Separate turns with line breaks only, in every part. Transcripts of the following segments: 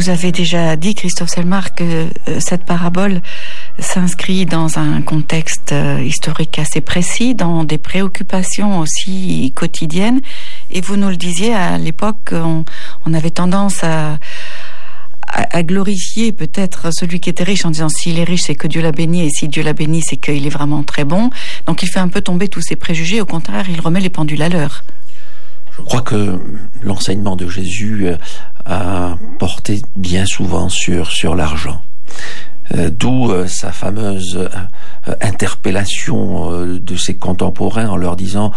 nous avez déjà dit, Christophe Selmar, que cette parabole s'inscrit dans un contexte historique assez précis, dans des préoccupations aussi quotidiennes. Et vous nous le disiez, à l'époque, on avait tendance à glorifier peut-être celui qui était riche en disant s'il est riche c'est que Dieu l'a béni, et si Dieu l'a béni c'est qu'il est vraiment très bon. Donc il fait un peu tomber tous ces préjugés, au contraire il remet les pendules à l'heure.
Je crois que l'enseignement de Jésus a porté bien souvent sur l'argent. D'où sa fameuse interpellation de ses contemporains en leur disant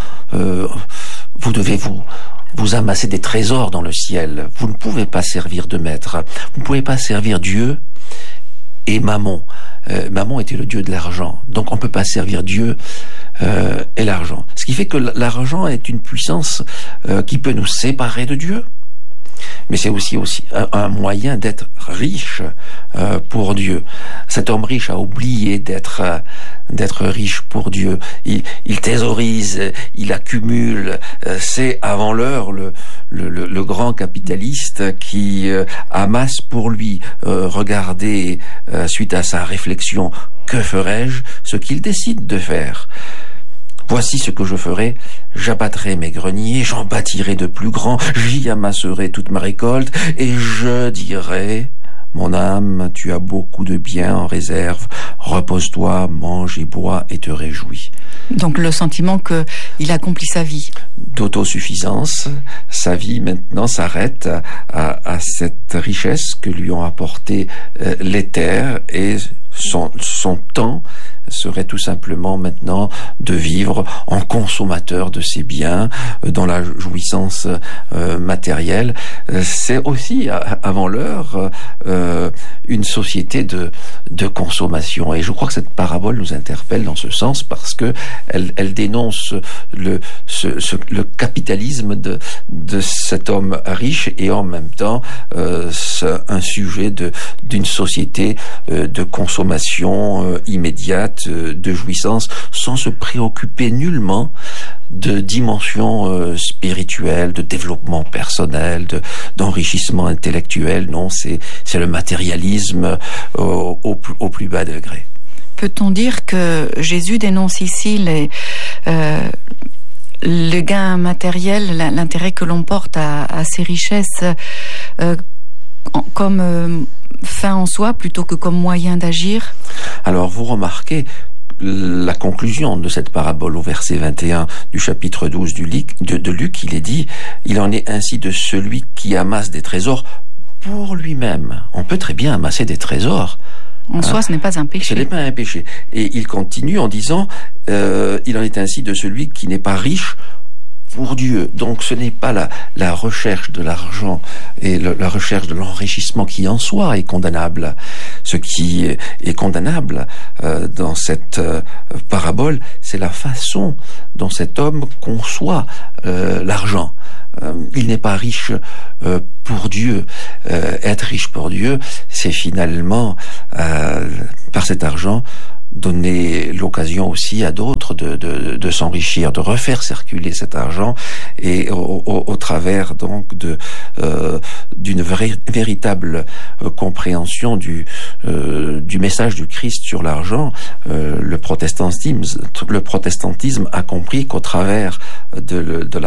vous devez vous amassez des trésors dans le ciel. Vous ne pouvez pas servir de maître. Vous ne pouvez pas servir Dieu et Mammon. Mammon était le dieu de l'argent. Donc on ne peut pas servir Dieu et l'argent. Ce qui fait que l'argent est une puissance qui peut nous séparer de Dieu. Mais c'est aussi un moyen d'être riche pour Dieu. Cet homme riche a oublié d'être riche pour Dieu. Il thésaurise, il accumule. C'est avant l'heure le grand capitaliste qui amasse pour lui. Regardez, suite à sa réflexion, que ferais-je? Ce qu'il décide de faire. Voici ce que je ferai, j'abattrai mes greniers, j'en bâtirai de plus grands, j'y amasserai toute ma récolte, et je dirai, mon âme, tu as beaucoup de biens en réserve, repose-toi, mange et bois et te réjouis.
Donc le sentiment qu'il accomplit sa vie.
D'autosuffisance, sa vie maintenant s'arrête à cette richesse que lui ont apporté les terres, et son temps serait tout simplement maintenant de vivre en consommateur de ses biens, dans la jouissance matérielle. C'est aussi, avant l'heure, une société de consommation. Et je crois que cette parabole nous interpelle dans ce sens parce que elle dénonce le capitalisme de cet homme riche, et en même temps un sujet d'une société de consommation immédiate, de jouissance, sans se préoccuper nullement de dimension spirituelle, de développement personnel, d'enrichissement intellectuel. Non, c'est le matérialisme au plus bas degré.
Peut-on dire que Jésus dénonce ici le gain matériel, l'intérêt que l'on porte à ces richesses comme fin en soi plutôt que comme moyen d'agir?
Alors vous remarquez la conclusion de cette parabole au verset 21 du chapitre 12 de Luc, il est dit « Il en est ainsi de celui qui amasse des trésors pour lui-même ». On peut très bien amasser des trésors.
En soi, ce n'est pas un péché.
Ce n'est pas un péché. Et il continue en disant « Il en est ainsi de celui qui n'est pas riche pour Dieu ». Donc ce n'est pas la recherche de l'argent et la recherche de l'enrichissement qui en soi est condamnable. Ce qui est condamnable dans cette parabole, c'est la façon dont cet homme conçoit l'argent. Il n'est pas riche pour Dieu. Être riche pour Dieu, c'est finalement, par cet argent, donner l'occasion aussi à d'autres de s'enrichir, de refaire circuler cet argent, et au travers donc d'une véritable compréhension du message du Christ sur l'argent. Le protestantisme a compris qu'au travers de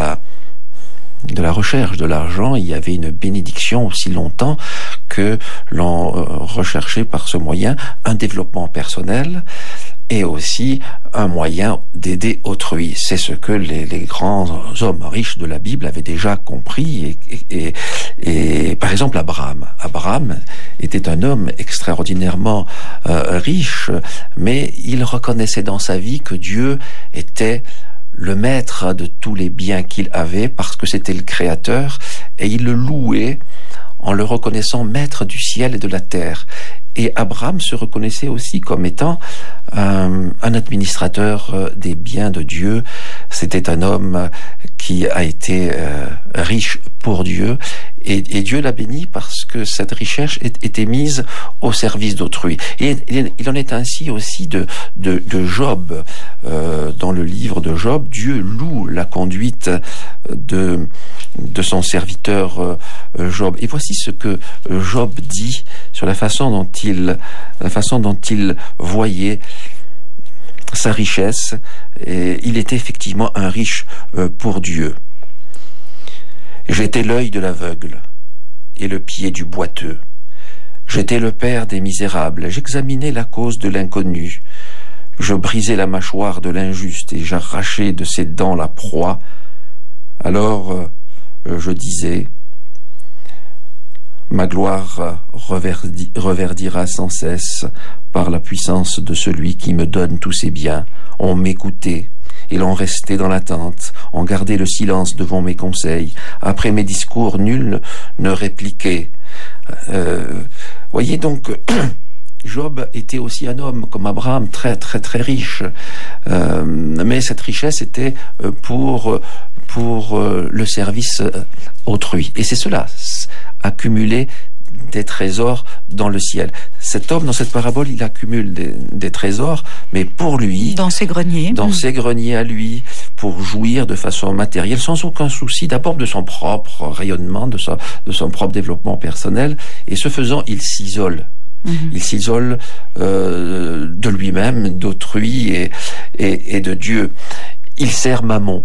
la recherche de l'argent, il y avait une bénédiction aussi longtemps que l'on recherchait par ce moyen un développement personnel et aussi un moyen d'aider autrui. C'est ce que les grands hommes riches de la Bible avaient déjà compris. Et par exemple, Abraham était un homme extraordinairement riche, mais il reconnaissait dans sa vie que Dieu était le maître de tous les biens qu'il avait, parce que c'était le créateur, et il le louait en le reconnaissant maître du ciel et de la terre. Et Abraham se reconnaissait aussi comme étant un administrateur des biens de Dieu. C'était un homme qui a été riche pour Dieu, et Dieu l'a béni parce que cette richesse était mise au service d'autrui. Et il en est ainsi aussi de Job. Dans le livre de Job, Dieu loue la conduite son serviteur Job. Et voici ce que Job dit sur la façon dont il voyait sa richesse. Et il était effectivement un riche pour Dieu. J'étais l'œil de l'aveugle et le pied du boiteux. J'étais le père des misérables. J'examinais la cause de l'inconnu. Je brisais la mâchoire de l'injuste et j'arrachais de ses dents la proie. Alors je disais, ma gloire reverdira sans cesse par la puissance de celui qui me donne tous ses biens. On m'écoutait, et l'on restait dans l'attente, on gardait le silence devant mes conseils. Après mes discours, nul ne répliquait. Voyez donc, Job était aussi un homme comme Abraham, très très très riche, mais cette richesse était pour le service autrui. Et c'est cela, accumuler des trésors dans le ciel. Cet homme, dans cette parabole, il accumule des trésors, mais pour lui...
Dans ses greniers.
Dans ses greniers à lui, pour jouir de façon matérielle, sans aucun souci, d'abord de son propre rayonnement, de son propre développement personnel, et ce faisant, il s'isole. Il s'isole de lui-même, d'autrui et de Dieu. Il sert Mammon.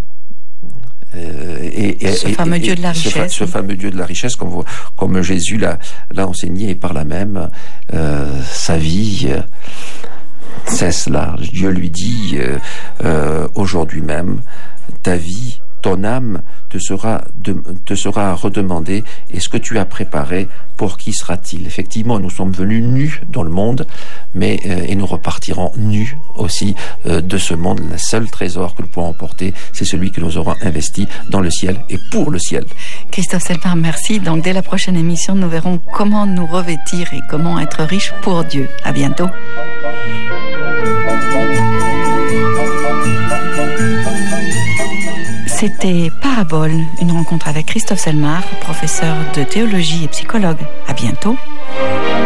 Ce fameux Dieu de la richesse.
Ce fameux Dieu de la richesse, comme Jésus l'a enseigné, et par là même, sa vie cesse là. Dieu lui dit, aujourd'hui même, ta vie, ton âme te sera redemandée, et ce que tu as préparé, pour qui sera-t-il? Effectivement, nous sommes venus nus dans le monde, mais et nous repartirons nus aussi de ce monde. Le seul trésor que nous pourrons emporter, c'est celui que nous aurons investi dans le ciel et pour le ciel.
Christophe Selmar, merci. Donc dès la prochaine émission, nous verrons comment nous revêtir et comment être riche pour Dieu. À bientôt. C'était Parabole, une rencontre avec Christophe Selmar, professeur de théologie et psychologue. À bientôt.